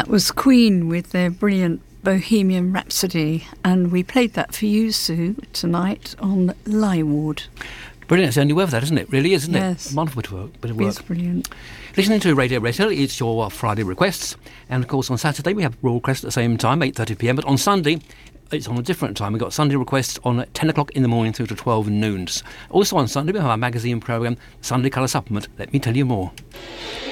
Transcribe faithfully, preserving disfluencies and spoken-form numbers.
That was Queen with their brilliant Bohemian Rhapsody, and we played that for you, Sue, tonight on Lyward. Brilliant. It's the only word for that, isn't it? Really is, isn't Yes. it? Wonderful bit of work. Bit of work. It's brilliant. Listening to Radio Retail, it's your Friday requests. And of course, on Saturday, we have Raw Requests at the same time, eight thirty p m. But on Sunday, it's on a different time. We've got Sunday requests on ten o'clock in the morning through to twelve noon. Also on Sunday, we have our magazine programme, Sunday Colour Supplement. Let me tell you more.